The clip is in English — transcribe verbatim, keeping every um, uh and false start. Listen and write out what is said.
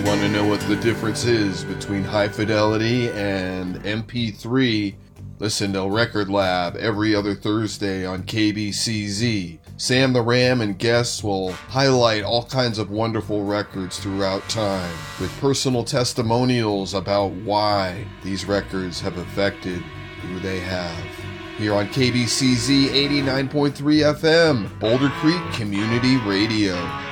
Want to know what the difference is between high fidelity and M P three? Listen to Record Lab every other Thursday on K B C Z. Sam the Ram and guests will highlight all kinds of wonderful records throughout time, with personal testimonials about why these records have affected who they have. Here on K B C Z eighty-nine point three F M, Boulder Creek Community Radio.